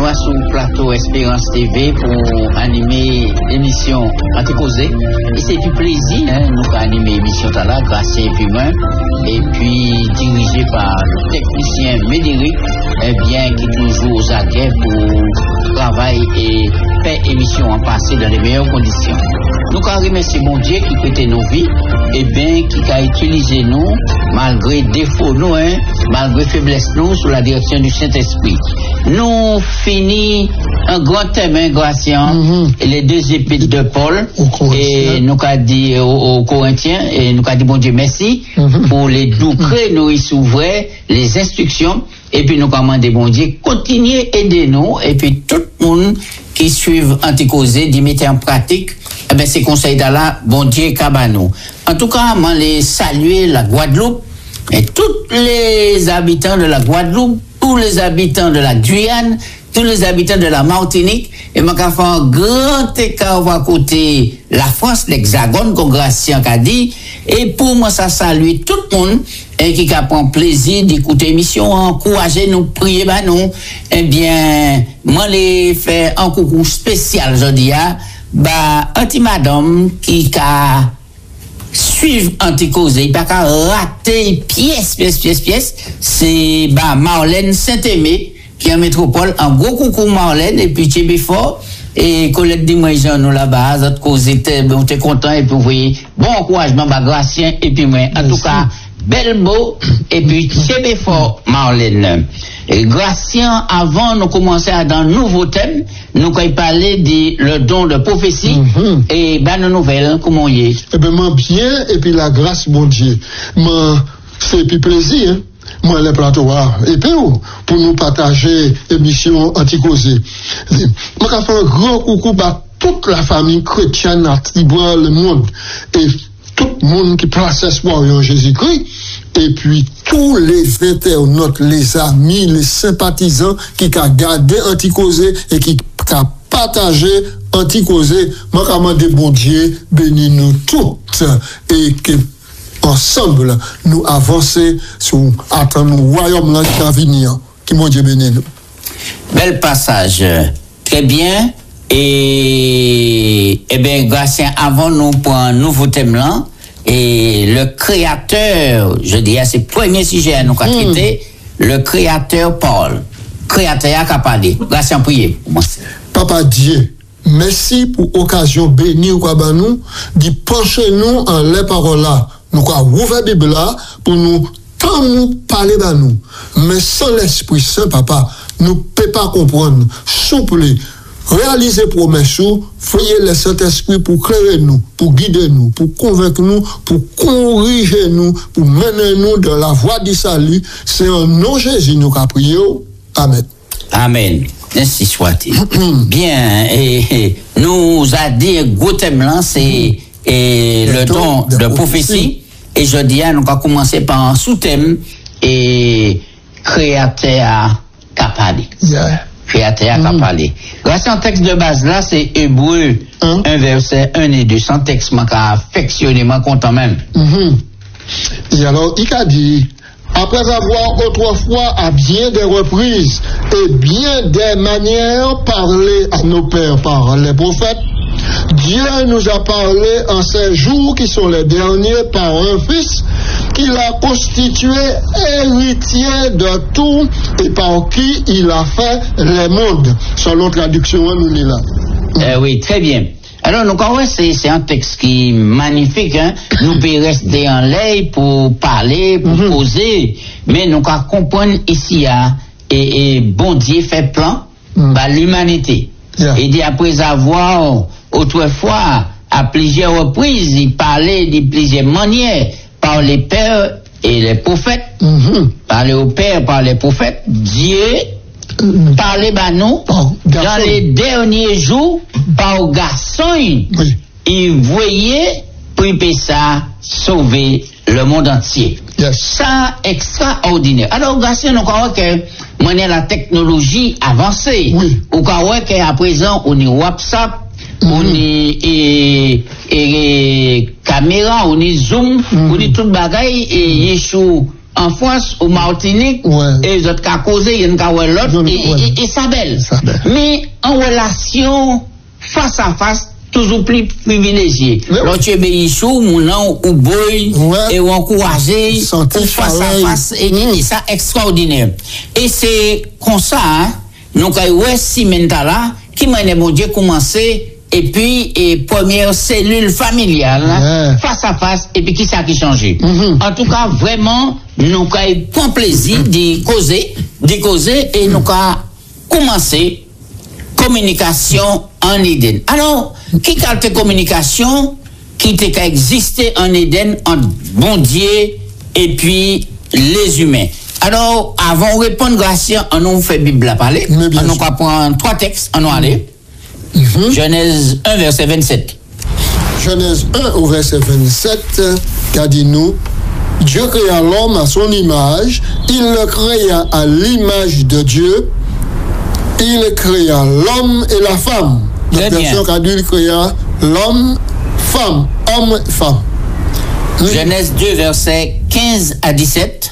moi sur le plateau Espérance TV pour animer l'émission Anticausé. Et c'est du plaisir, nous animer l'émission là, grâce à Epimon, et puis dirigé par le technicien Médéric, bien qui est toujours aux aguets pour travailler et faire émission en passé dans les meilleures conditions. Nous avons remercié mon Dieu qui prêtait nos vies, et bien qui a utilisé nous, malgré défauts nous, malgré faiblesse nous, sous la direction du Saint-Esprit. Nous finissons un grand thème, Gratien, et les deux épîtres de Paul, et nous avons dit aux Corinthiens, et nous avons dit, bon Dieu, merci, pour les doux creux, nous y s'ouvrir, les instructions, et puis nous avons demandé, bon Dieu, continuez, aidez-nous, et puis tout le monde qui suivent Anticausé, d'y mettre en pratique, eh bien, ces conseils là, bon Dieu, cabanou. En tout cas, moi, les saluer la Guadeloupe, et tous les habitants de la Guadeloupe, tous les habitants de la Guyane, tous les habitants de la Martinique, et moi, quand fait un grand écart à côté la France, l'Hexagone, comme Gratien a dit, et pour moi, ça salue tout le monde, et qui prend plaisir d'écouter l'émission, encourager nous, prier, bah, nous, eh bien, moi, les faire un coucou spécial, je dis, bah, anti-madame, qui a suivre Anticausé, il pas qu'à rater pièce, c'est bah Marlène Saint-Aimé qui est en métropole, un gros coucou Marlène, et puis Tchébéfort, et Colette Dimouéjean nous là-bas, notre cause était, on était content, et puis vous voyez, bon encouragement, bah Gratien, et puis moi, en tout cas, bel mot, et puis Tchébéfort Marlène. Et Gratien, avant nous commencer à dans un nouveau thème, nous avons parlé de le don de prophétie, et ben nos nouvelles, comment y est? Eh ben, moi bien, et puis la grâce, mon Dieu, moi, fait plus plaisir, moi, les plateaux, et puis, pour nous partager l'émission Anticausé. Moi, je fais un grand coucou à toute la famille chrétienne à travers le monde, et tout le monde qui place espoir en Jésus-Christ, et puis tous les internautes, les amis, les sympathisants qui ont gardé Anticausé et qui ont partagé Anticausé, moi, je demande, bon Dieu, bénis nous toutes, et que ensemble, nous avancer sur attendre le royaume là qui va venir. Qui mon Dieu bénisse nous. Bel passage. Très bien. Et bien, Gratien, avant nous pour un nouveau thème là, et le créateur, je dirais, c'est le premier sujet à nous traiter, le créateur Paul. Créateur qui a parlé. Gratien, priez pour moi. Papa Dieu, merci pour l'occasion bénie au nous, d'y pencher nous en les paroles là. Nous avons ouvert la Bible là pour nous, tant nous parler de nous. Mais sans l'Esprit Saint, papa, nous ne pouvons pas comprendre. Souple, réaliser promesses, voyez le Saint-Esprit pour créer nous, pour guider nous, pour convaincre nous, pour corriger nous, pour mener nous dans la voie du salut. C'est en nom de Jésus nous avons prié. Amen. Amen. Ainsi soit-il. Bien, et nous a dit, gros thème là, c'est le don de prophétie. Et je dis, nous allons commencer par un sous-thème et créateur capable. Créateur capable. Grâce à un texte de base là, c'est Hébreu 1 verset 1 et 2. Sans texte, moi, affectionnément content même. Et alors, il a dit, après avoir autrefois à bien des reprises et bien des manières parlé à nos pères par les prophètes, Dieu nous a parlé en ces jours qui sont les derniers par un fils qu'il a constitué héritier de tout et par qui il a fait les mondes. Selon traduction, nous lit là. Oui, très bien. Alors, nous, c'est un texte qui est magnifique, hein. Nous pouvons rester en l'air pour parler, pour poser, mais nous comprendre ici, et bon Dieu fait plan, l'humanité. Et après avoir, autrefois, à plusieurs reprises, il parlait de plusieurs manières, par les pères et les prophètes, parler aux pères, par les prophètes, Dieu, parler à nous, dans les derniers jours, par garçon, il voyait, pour ça, sauver le monde entier. Ça, extraordinaire. Alors, garçon, nous croyons que, on a la technologie avancée. Ou croyons qu'à présent, on est WhatsApp, on est caméra, on est zoom, on est tout bagaille, et Yeshua en France, au Martinique, et les autres qui ont causé, il y a l'autre, et ça belle. Mais en relation, face à face, toujours plus privilégié. L'autre tu es chou, mon nom, ou boy, et ou encouragé, ou face à face, et ça extraordinaire. Et c'est comme ça, hein, nous avons si mentala, qui m'a mon Dieu commencé, et puis, première cellule familiale, face à face, et puis qui ça qui changé. En tout cas, vraiment, nous avons point plaisir d'y causer, et nous avons commencé communication en Éden. Alors, qui a fait communication qui a existé en Éden entre bon Dieu et puis les humains? Alors, avant de répondre, Gracien, on nous fait Bible à parler. On nous prend 3 textes, on nous aller. Genèse 1, verset 27. Genèse 1 au verset 27, qu'a dit nous, Dieu créa l'homme à son image, il le créa à l'image de Dieu, il créa l'homme et la femme. La version qu'a dit, il créa l'homme, femme, homme, femme. Genèse 2, verset 15 à 17.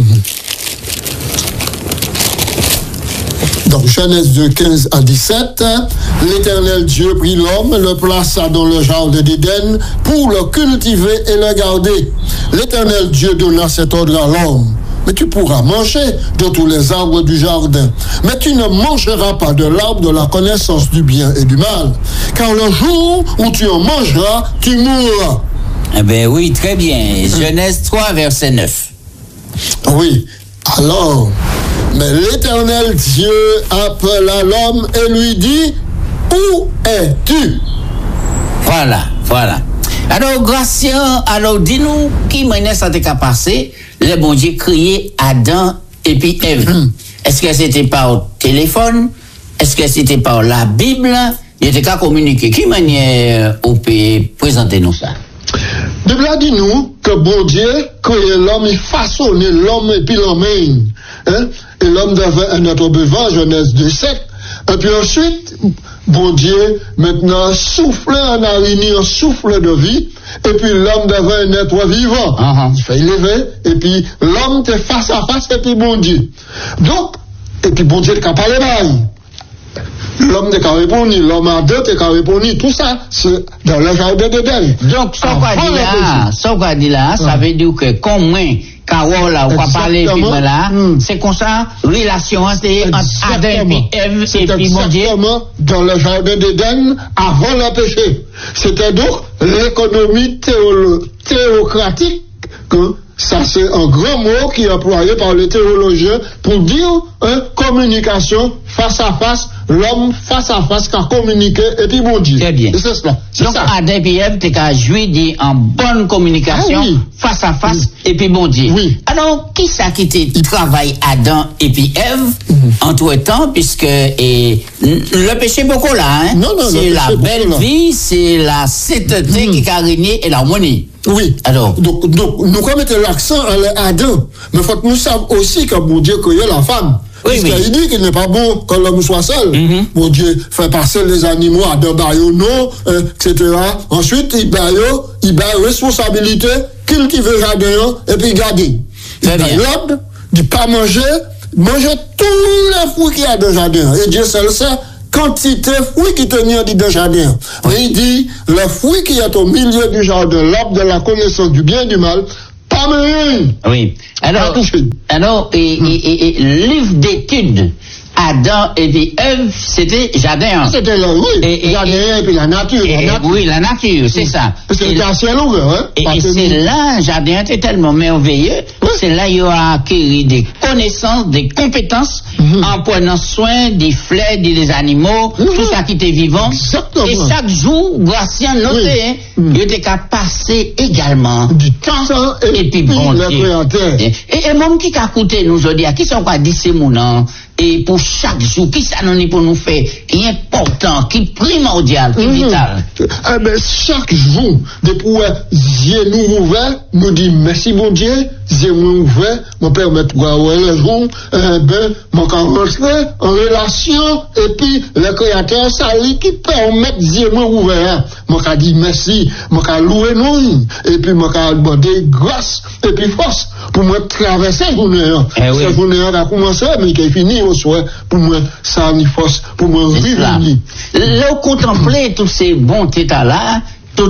Donc, Genèse 2, 15 à 17, l'Éternel Dieu prit l'homme, le plaça dans le jardin d'Éden pour le cultiver et le garder. L'Éternel Dieu donna cet ordre à l'homme. Mais tu pourras manger de tous les arbres du jardin. Mais tu ne mangeras pas de l'arbre de la connaissance du bien et du mal. Car le jour où tu en mangeras, tu mourras. Eh bien oui, très bien. Genèse 3, verset 9. Oui. Alors, mais l'Éternel Dieu appela l'homme et lui dit, où es-tu? Voilà. Alors, Gracien, alors dis-nous, qui m'a ça t'a passé, le bon Dieu créé Adam et puis Ève. Est-ce que c'était par téléphone? Est-ce que c'était par la Bible? Il était qu'à communiquer. Qui m'a présenter nous ça? La Bible a dit nous que bon Dieu créé l'homme, il façonnait l'homme et puis l'homme. Hein? Et l'homme devait un être vivant, Genèse 2:7. Et puis ensuite, bon Dieu, maintenant, souffle en araignée, un souffle de vie, et puis l'homme devait un être vivant. Il fait lever, et puis l'homme était face à face, et puis bon Dieu. Donc, et puis bon Dieu n'a pas les bails. L'homme n'a pas répondu, l'homme a deux n'a pas répondu, tout ça, c'est dans le jardin d'Éden. Donc, ça qu'on dit là, ça veut dire que comme moi, Carole, on va parler là, c'est comme ça, relation entre Adam et Ève et puis mon Dieu. Dans le jardin d'Éden, avant le péché. C'était donc l'économie théocratique, que ça c'est un grand mot qui est employé par les théologiens pour dire communication face à face, l'homme face à face qui a communiqué et puis bon Dieu. Très bien. C'est cela. Donc Adam et Ève, tu as joué en bonne communication face à face et puis bon Dieu. Oui. Alors, qui ça qui travaille Adam et puis Ève entre temps, puisque le péché beaucoup là, hein? Non, c'est la belle vie, c'est la sainteté qui a régné et l'harmonie. Oui. Alors. Donc, nous mettons l'accent à Adam. Mais il faut que nous sachions aussi que bon Dieu créé la femme. Oui, parce qu'il dit qu'il n'est pas bon que l'homme soit seul. Bon Dieu fait passer les animaux à deux baillots, non, etc. Ensuite, il baille responsabilité, cultiver le jardin et puis garder. Il baille l'ordre, de ne pas manger tous les fruits qu'il y a dans le jardin. Et Dieu seul sait quantité de fruits qui tenir dans le jardin. Il dit, le fruit qui est au milieu du jardin, l'arbre de la connaissance du bien et du mal, pas même. Oui. Alors, livre d'études, Adam et puis Ève, c'était jardin. C'était là, oui. Jardin et puis la nature. Oui, la nature, c'est ça. C'était à ciel ouvert, hein. Et c'est là, jardin était tellement merveilleux, c'est là il y aura acquis des connaissances, des compétences, en prenant soin des fleurs, des animaux, tout ça qui était vivant. Exactement. Et chaque jour, Gracien notait, il était qu'à passer également du temps et puis bon Dieu. Et même qui a coûté nous aujourd'hui, qui sont pas dit ces mots, et pour chaque jour, qui ça n'en est pour nous faire, qui est important, qui est primordial, qui est vital. Eh ben, chaque jour, depuis yeux nous ouverts, nous dit merci bon Dieu, yeux ouverts, me permettre de voir le jour, ben, mon rentrer en relation, et puis le créateur, ça lui qui permet les yeux ouverts. Mon dit merci, mon louer nous, et puis mon demander grâce, et puis force, pour moi traverser la journée. Cette journée a commencé, mais qui est fini au soir, pour moi, ça a mis force, pour moi vivre. Le contempler tous ces bontés là,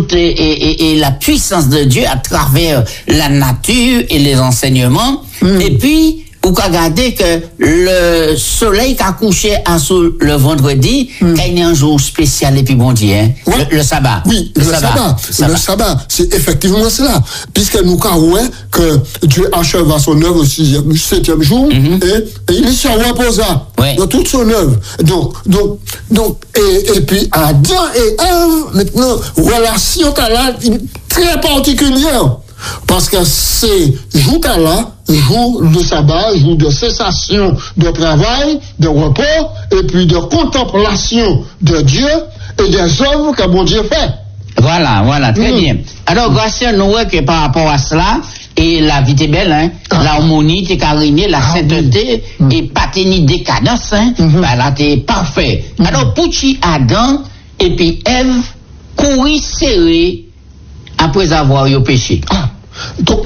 et la puissance de Dieu à travers la nature et les enseignements. Et puis, vous regardez que le soleil qui a couché le vendredi, il y a un jour spécial et puis bon Dieu, hein? Oui. Le sabbat. Oui, le sabbat, c'est effectivement cela. Puisque nous croyons que Dieu acheva son œuvre au 7e jour, et il se reposa de toute son œuvre. Donc, et puis Adam et Ève, maintenant, relation très particulière. Parce que c'est jour-là, jour de sabbat, jour de cessation de travail, de repos, et puis de contemplation de Dieu et des œuvres que mon Dieu fait. Voilà, très bien. Alors, grâce à nous, que par rapport à cela, et la vie est belle, hein, l'harmonie, t'es carrément, la sainteté, et pas ni décadence, hein, là, t'es parfait. Alors, Pouchi, Adam, et puis Ève, courir serré, après avoir eu péché. Donc,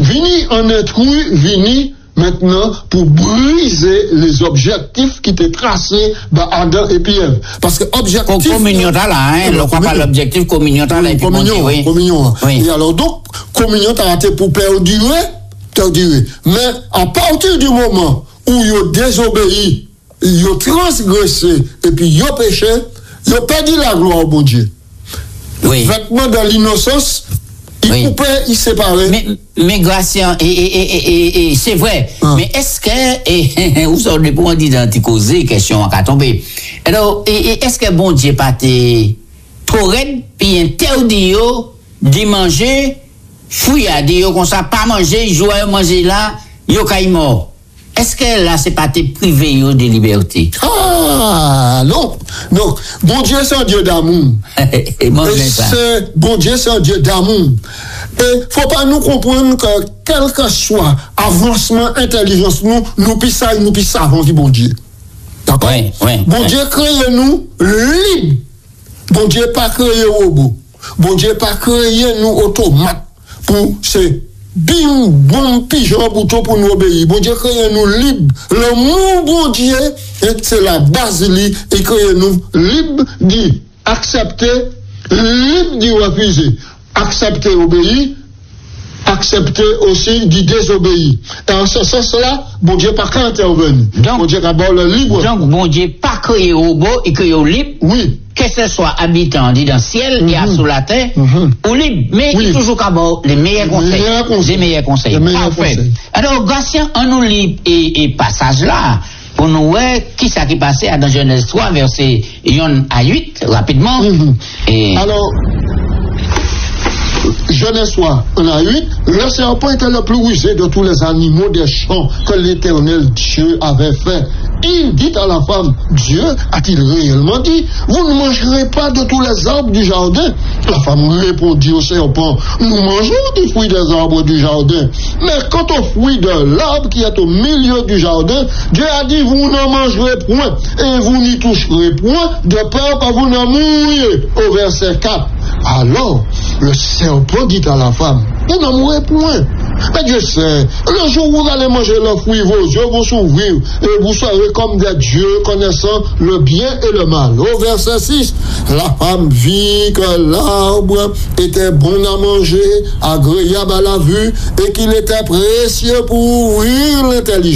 vini maintenant pour briser les objectifs qui étaient tracés par Adam et puis Ève. Parce que objectif. Communion là, hein, on croit pas l'objectif communion là, et puis communion. Et alors, donc, communion t'as été pour perdurer. Mais à partir du moment où ils désobéi, ils transgressé, et puis ils péché, ils ont perdu la gloire au bon Dieu. Vêtements dans l'innocence, il coupait, il séparait. Mais Gratien, et c'est vrai. Mais est-ce que, vous savez, pour dire d'anticoser, question à tomber. Alors, est-ce que bon Dieu pas trop raide, puis interdit de manger, fouillade, comme ça, pas manger, jouer, manger là, yo kay mort. Est-ce que là, c'est pas te priver de liberté? Non. Bon Dieu, c'est un Dieu d'amour. Bon Dieu, c'est un Dieu d'amour. Et faut pas nous comprendre que quel que soit avancement, intelligence, nous pis savons qui bon Dieu. D'accord? Bon Dieu crée nous libres. Bon Dieu pas créé robot. Bon Dieu pas créé nous automates pour c'est bim, bon, pigeon, bouton pour nous obéir. Bon Dieu, crée nous libres. L'amour, bon Dieu, c'est la base, et crée nous libres d'y accepter, libres d'y refuser. Accepter, obéir, accepter aussi d'y désobéir. Et en ce sens-là, bon Dieu, pas qu'à intervenir. Bon Dieu, d'abord le libre. Donc, bon Dieu, pas créé robot et créé libre. Oui. Que ce soit habitant dit dans le ciel et sous la terre, ou libre, mais il toujours qu'à les meilleurs conseils. Les meilleurs conseils. Parfait. Alors, Gatien, on nous lit et passage là, pour nous voir qui ça qui passait dans Genèse 3, verset 1 à 8, rapidement. Alors, Genèse 3, 1 à 8, le serpent était le plus rusé de tous les animaux des champs que l'Éternel Dieu avait fait. Il dit à la femme, Dieu a-t-il réellement dit, vous ne mangerez pas de tous les arbres du jardin? La femme répondit au serpent, nous mangeons des fruits des arbres du jardin. Mais quant au fruit de l'arbre qui est au milieu du jardin, Dieu a dit, vous n'en mangerez point, et vous n'y toucherez point, de peur que vous ne mouriez. Au verset 4. Alors, le serpent dit à la femme, vous n'en mourrez point. Mais Dieu sait, le jour où vous allez manger le fruit, vos yeux vont s'ouvrir, et vous serez comme des dieux connaissant le bien et le mal. Au verset 6, la femme vit que l'arbre était bon à manger, agréable à la vue, et qu'il était précieux pour ouvrir l'intelligence.